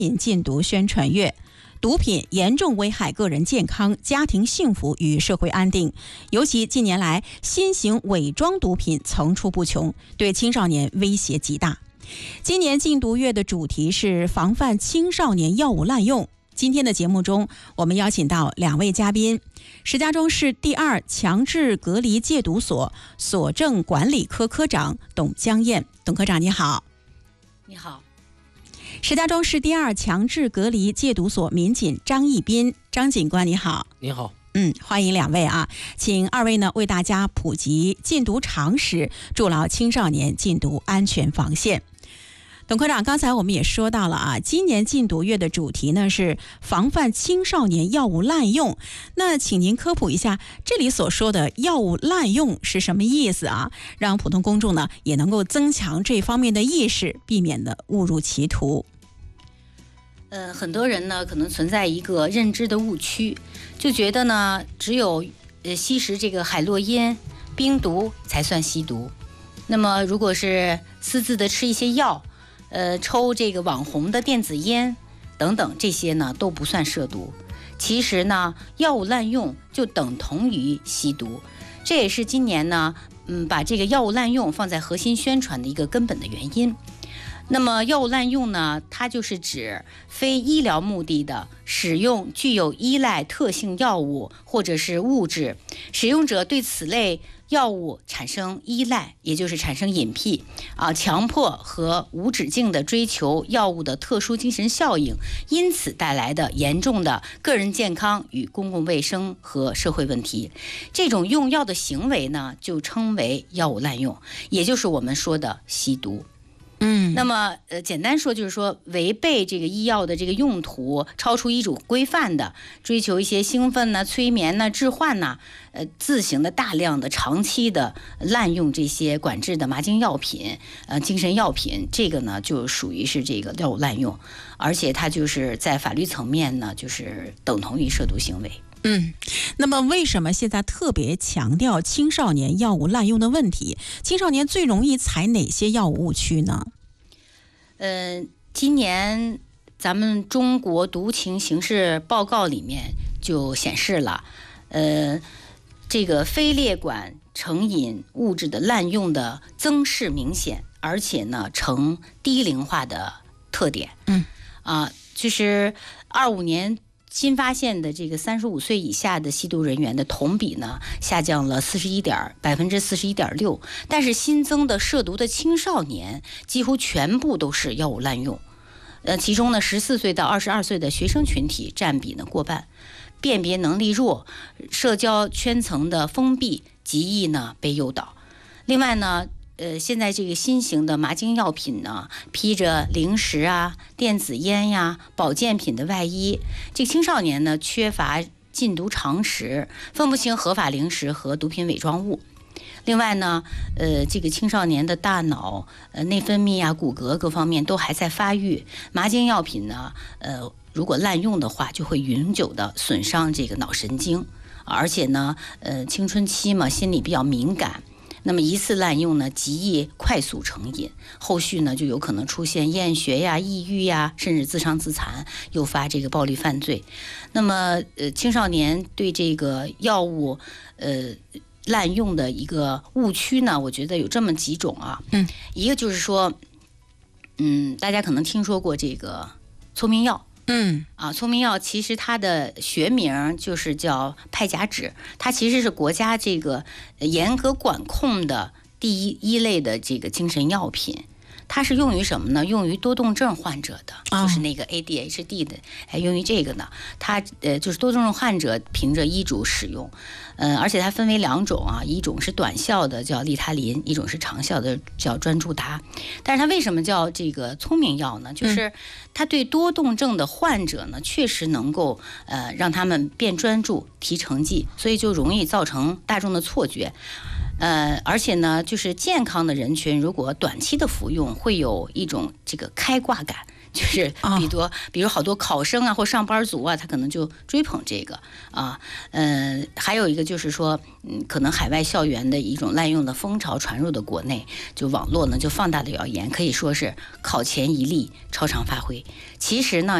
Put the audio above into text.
品禁毒宣传月。毒品严重危害个人健康、家庭幸福与社会安定，尤其近年来新型伪装毒品层出不穷，对青少年威胁极大。今年禁毒月的主题是防范青少年药物滥用。今天的节目中，我们邀请到2位嘉宾：石家庄市第2强制隔离戒毒所所政管理科科长董江燕。董科长你好。 你好。 石家庄市第2强制隔离戒毒所民警张义斌，张警官你好。 你好。 欢迎2位啊，请2位呢为大家普及禁毒常识，筑牢青少年禁毒安全防线。董科长，刚才我们也说到了啊，今年禁毒月的主题呢是防范青少年药物滥用。那请您科普一下，这里所说的药物滥用是什么意思啊？让普通公众呢也能够增强这方面的意识，避免的误入歧途。 很多人呢可能存在一个认知的误区，就觉得呢只有吸食这个海洛因、冰毒才算吸毒。那么如果是私自的吃一些药，抽这个网红的电子烟等等，这些呢都不算涉毒。其实呢，药物滥用就等同于吸毒，这也是今年呢，把这个药物滥用放在核心宣传的一个根本的原因。那么药物滥用呢，它就是指非医疗目的的使用具有依赖特性药物或者是物质，使用者对此类药物产生依赖，也就是产生瘾癖强迫和无止境的追求药物的特殊精神效应，因此带来的严重的个人健康与公共卫生和社会问题。这种用药的行为呢，就称为药物滥用，也就是我们说的吸毒。那么简单说就是说，违背这个医药的这个用途，超出医嘱规范的，追求一些兴奋呢、催眠呢、致幻呢，自行的大量的长期的滥用这些管制的麻精药品、精神药品，这个呢就属于是这个药物滥用，而且它就是在法律层面呢，就是等同于涉毒行为。 那么为什么现在特别强调青少年药物滥用的问题？青少年最容易踩哪些药物误区呢？ 今年咱们中国毒情形势报告里面就显示了，这个非列管成瘾物质的滥用的增势明显，而且呢呈低龄化的特点。就是25年新发现的这个35岁以下的吸毒人员的同比呢下降了41.6%，但是新增的涉毒的青少年几乎全部都是药物滥用。其中呢14岁到22岁的学生群体占比呢过半，辨别能力弱，社交圈层的封闭，极易呢被诱导。另外呢现在这个新型的麻精药品呢，披着零食啊、电子烟呀、保健品的外衣，这个青少年呢缺乏禁毒常识，分不清合法零食和毒品伪装物。另外呢，这个青少年的大脑、内分泌啊、骨骼各方面都还在发育，麻精药品呢，如果滥用的话，就会永久的损伤这个脑神经，而且呢，青春期嘛，心理比较敏感。那么一次滥用呢，极易快速成瘾，后续呢就有可能出现厌学呀、抑郁呀，甚至自伤自残，诱发这个暴力犯罪。那么青少年对这个药物滥用的一个误区呢，我觉得有这么几种啊。一个就是说，大家可能听说过这个聪明药。聪明药其实它的学名就是叫派甲酯，它其实是国家这个严格管控的第一类的这个精神药品。它是用于什么呢？用于多动症患者的，就是那个 ADHD 的，用于这个呢，它就是多动症患者凭着医嘱使用，而且它分为2种啊，一种是短效的叫利他林，一种是长效的叫专注达。但是它为什么叫这个聪明药呢？就是它对多动症的患者呢，确实能够让他们变专注、提成绩，所以就容易造成大众的错觉。而且呢，就是健康的人群，如果短期的服用，会有一种这个开挂感， 就是比如好多考生啊或上班族啊，他可能就追捧这个啊。还有一个就是说，可能海外校园的一种滥用的风潮传入的国内，就网络呢就放大了谣言，可以说是考前一例超常发挥。其实呢。